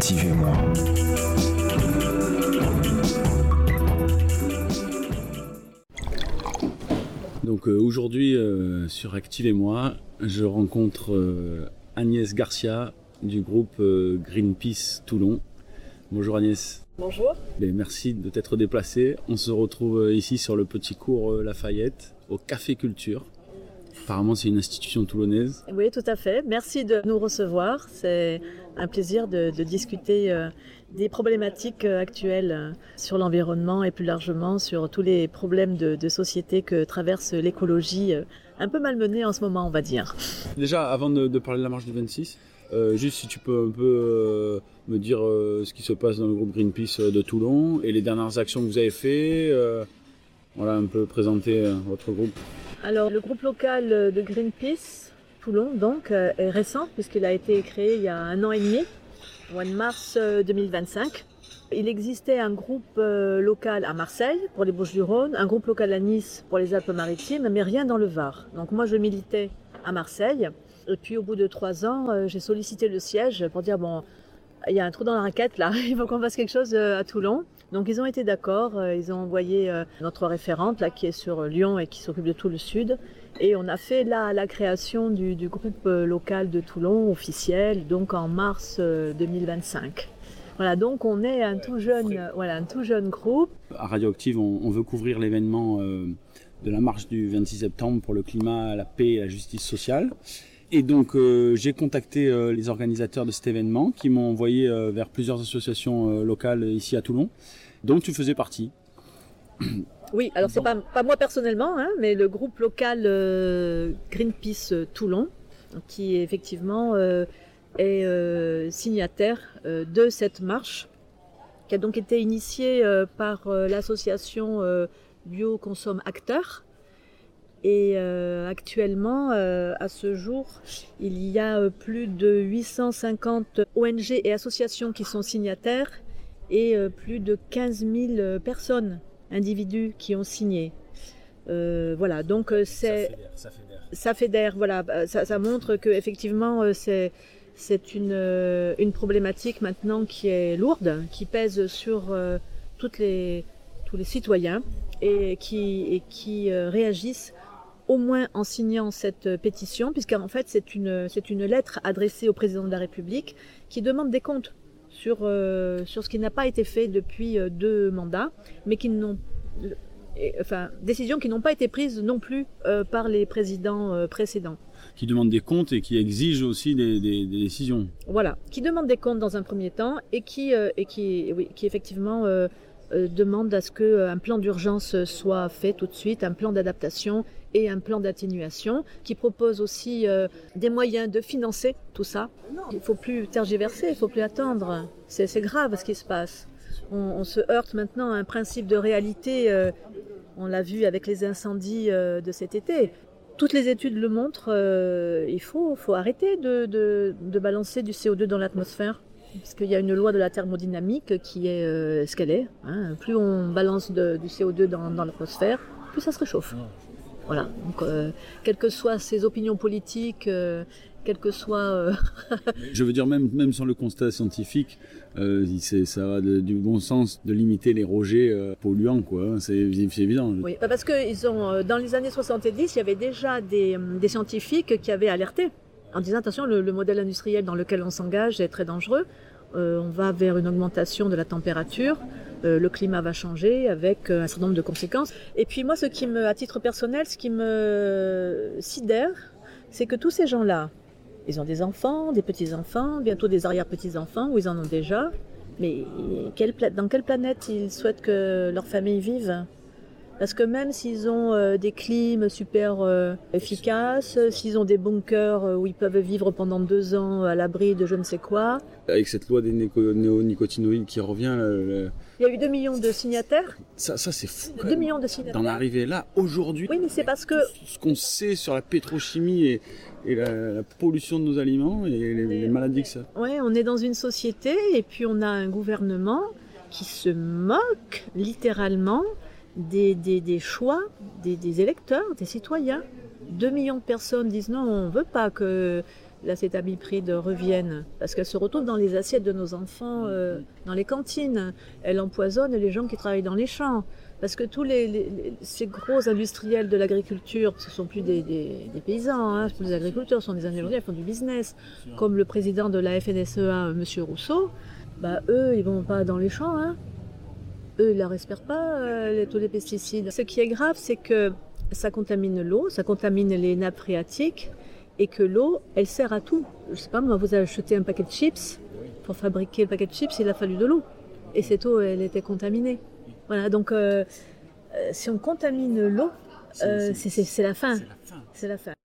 Activez-moi. Donc aujourd'hui sur Activez-moi, je rencontre Agnès Garcia du groupe Greenpeace Toulon. Bonjour Agnès. Bonjour. Merci de t'être déplacée. On se retrouve ici sur le petit cours Lafayette, au Café Culture. Apparemment, c'est une institution toulonnaise. Oui, tout à fait. Merci de nous recevoir. C'est un plaisir de discuter des problématiques actuelles sur l'environnement et plus largement sur tous les problèmes de société que traverse l'écologie, un peu malmenée en ce moment, on va dire. Déjà, avant de parler de la marche du 26, juste si tu peux un peu me dire ce qui se passe dans le groupe Greenpeace de Toulon et les dernières actions que vous avez faites, voilà, un peu présenter votre groupe. Alors, le groupe local de Greenpeace Toulon, donc, est récent puisqu'il a été créé il y a 1 an et demi, au mois de mars 2025. Il existait un groupe local à Marseille pour les Bouches-du-Rhône, un groupe local à Nice pour les Alpes-Maritimes, mais rien dans le Var. Donc moi, je militais à Marseille. Et puis au bout de 3 ans, j'ai sollicité le siège pour dire, bon, il y a un trou dans la raquette là, il faut qu'on fasse quelque chose à Toulon. Donc ils ont été d'accord, ils ont envoyé notre référente là, qui est sur Lyon et qui s'occupe de tout le sud. Et on a fait la création du groupe local de Toulon officiel, donc en mars 2025. Voilà, donc on est un tout jeune groupe. À Radioactive, on veut couvrir l'événement de la marche du 26 septembre pour le climat, la paix et la justice sociale. Et donc j'ai contacté les organisateurs de cet événement qui m'ont envoyé vers plusieurs associations locales ici à Toulon, dont tu faisais partie. Oui, alors c'est pas moi personnellement, mais le groupe local Greenpeace Toulon, qui effectivement est signataire de cette marche, qui a donc été initiée par l'association Bioconsomme Acteurs. Et actuellement, à ce jour, il y a plus de 850 ONG et associations qui sont signataires et plus de 15 000 personnes, individus qui ont signé. Voilà, donc ça fédère. Voilà, ça montre que effectivement c'est une problématique maintenant qui est lourde, qui pèse sur tous les citoyens et qui réagissent au moins en signant cette pétition, puisqu'en fait c'est une lettre adressée au président de la République qui demande des comptes sur ce qui n'a pas été fait depuis 2 mandats, mais décisions qui n'ont pas été prises non plus par les présidents précédents. Qui demandent des comptes et qui exigent aussi des décisions. Voilà, qui demandent des comptes dans un premier temps et qui effectivement demande à ce qu'un plan d'urgence soit fait tout de suite, un plan d'adaptation et un plan d'atténuation, qui propose aussi des moyens de financer tout ça. Il ne faut plus tergiverser, il ne faut plus attendre. C'est grave ce qui se passe. On se heurte maintenant à un principe de réalité, on l'a vu avec les incendies de cet été. Toutes les études le montrent, il faut arrêter de balancer du CO2 dans l'atmosphère. Parce qu'il y a une loi de la thermodynamique qui est ce qu'elle est. Plus on balance du CO2 dans l'atmosphère, plus ça se réchauffe. Voilà. Donc, quelles que soient ses opinions politiques, quelles que soient... Je veux dire, même sans le constat scientifique, ça va du bon sens de limiter les rejets polluants, quoi. C'est évident. Oui, parce que dans les années 70, il y avait déjà des scientifiques qui avaient alerté en disant attention, le modèle industriel dans lequel on s'engage est très dangereux. On va vers une augmentation de la température, le climat va changer avec un certain nombre de conséquences. Et puis moi, à titre personnel, ce qui me sidère, c'est que tous ces gens-là, ils ont des enfants, des petits-enfants, bientôt des arrière-petits-enfants, ou ils en ont déjà. Mais dans quelle planète ils souhaitent que leur famille vive ? Parce que même s'ils ont des clims super efficaces, s'ils ont des bunkers où ils peuvent vivre pendant 2 ans à l'abri de je ne sais quoi. Avec cette loi des néonicotinoïdes qui revient... Il y a eu 2 millions de signataires. Ça c'est fou. 2 millions de signataires. D'en arriver là, aujourd'hui. Oui, mais c'est parce que... Ce qu'on sait sur la pétrochimie et la pollution de nos aliments et les maladies que ça... Oui, on est dans une société et puis on a un gouvernement qui se moque littéralement des choix des électeurs, des citoyens. 2 millions de personnes disent non, on ne veut pas que l'acétamipride revienne, parce qu'elle se retrouve dans les assiettes de nos enfants, dans les cantines. Elle empoisonne les gens qui travaillent dans les champs. Parce que tous ces gros industriels de l'agriculture, ce ne sont plus des paysans, hein, ce sont des agriculteurs, ce sont des industriels, ils font du business. Comme le président de la FNSEA, M. Rousseau, eux, ils ne vont pas dans les champs. Hein. Eux, ils ne la respirent pas, tous les pesticides. Ce qui est grave, c'est que ça contamine l'eau, ça contamine les nappes phréatiques, et que l'eau, elle sert à tout. Je ne sais pas, moi, vous avez acheté un paquet de chips. Pour fabriquer le paquet de chips, il a fallu de l'eau. Et cette eau, elle était contaminée. Voilà, donc si on contamine l'eau, c'est la fin. C'est la fin.